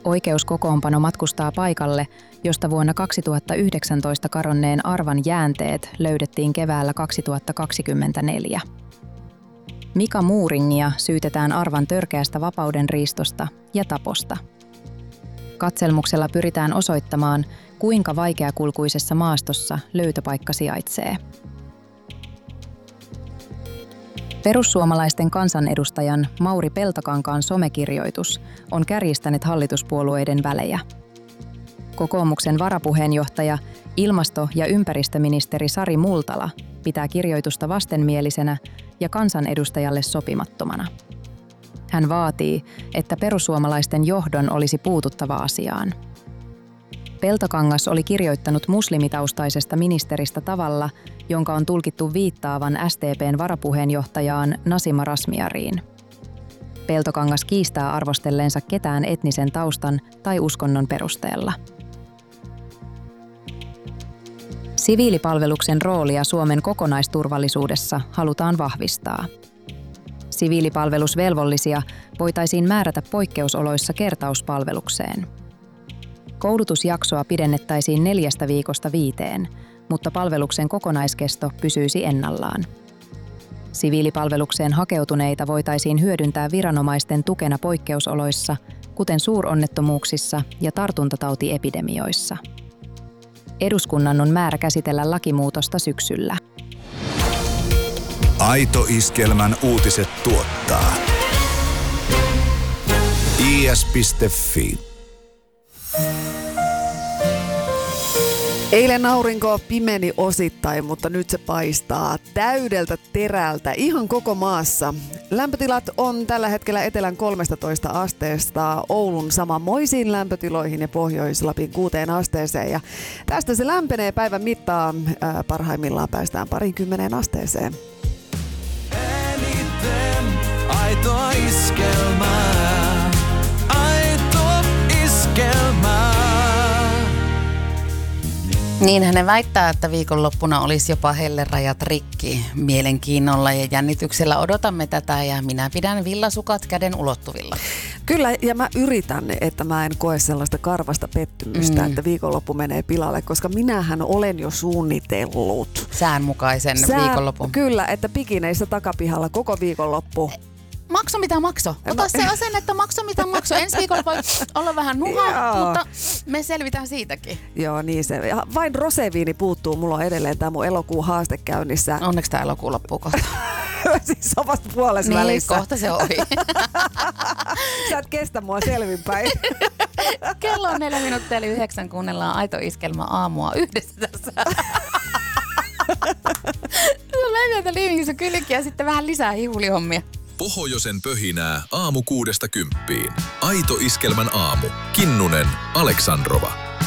Oikeuskokoonpano matkustaa paikalle, josta vuonna 2019 kadonneen Arvan jäänteet löydettiin keväällä 2024. Mika Muuringia syytetään Arvan törkeästä vapaudenriistosta ja taposta. Katselmuksella pyritään osoittamaan, kuinka vaikeakulkuisessa maastossa löytöpaikka sijaitsee. Perussuomalaisten kansanedustajan Mauri Peltokankaan somekirjoitus on kärjistänyt hallituspuolueiden välejä. Kokoomuksen varapuheenjohtaja, ilmasto- ja ympäristöministeri Sari Multala pitää kirjoitusta vastenmielisenä ja kansanedustajalle sopimattomana. Hän vaatii, että perussuomalaisten johdon olisi puututtava asiaan. Peltokangas oli kirjoittanut muslimitaustaisesta ministeristä tavalla, jonka on tulkittu viittaavan SDP:n varapuheenjohtajaan Nasima Razmyariin. Peltokangas kiistää arvostelleensa ketään etnisen taustan tai uskonnon perusteella. Siviilipalveluksen roolia Suomen kokonaisturvallisuudessa halutaan vahvistaa. Siviilipalvelusvelvollisia voitaisiin määrätä poikkeusoloissa kertauspalvelukseen. Koulutusjaksoa pidennettäisiin 4 viikosta 5, mutta palveluksen kokonaiskesto pysyisi ennallaan. Siviilipalvelukseen hakeutuneita voitaisiin hyödyntää viranomaisten tukena poikkeusoloissa, kuten suuronnettomuuksissa ja tartuntatautiepidemioissa. Eduskunnan on määrä käsitellä lakimuutosta syksyllä. Aito Iskelmän uutiset tuottaa is.fi. Eilen aurinko pimeni osittain, mutta nyt se paistaa täydeltä terältä ihan koko maassa. Lämpötilat on tällä hetkellä etelän 13 asteesta Oulun samanmoisiin lämpötiloihin ja Pohjois-Lapin 6 asteeseen. Ja tästä se lämpenee päivän mittaan. Parhaimmillaan päästään 20 asteeseen. Eniten aitoa iskelmää. Aito iskelmää. Niin hän väittää, että viikonloppuna olisi jopa hellerajat rikki. Mielenkiinnolla ja jännityksellä odotamme tätä ja minä pidän villasukat käden ulottuvilla. Kyllä, ja mä yritän, että mä en koe sellaista karvasta pettymystä, että viikonloppu menee pilalle, koska minähän olen jo suunnitellut. Säänmukaisen viikonlopun. Kyllä, että pikineissä takapihalla koko viikonloppu. Makso mitä makso. Ota se asenne, että makso mitä makso. Ensi viikolla voi olla vähän nuhaa, mutta me selvitään siitäkin. Joo, niin se. Vain roseviini puuttuu. Mulla on edelleen tämä mun elokuun haaste käynnissä. Onneksi tämä elokuu loppuu kohta. Siis on vasta puolessa niin, välissä. Kohta se ohi. Sä et kestä mua selvinpäin. Kello on 4 minuuttia eli 9, kuunnellaan Aito Iskelmä aamua yhdessä tässä. Leviätä liivingissä kylkiä ja sitten vähän lisää hihulihommia. Pohjoisen pöhinää aamu 6–10. Aito Iskelmän aamu. Kinnunen, Aleksandrova.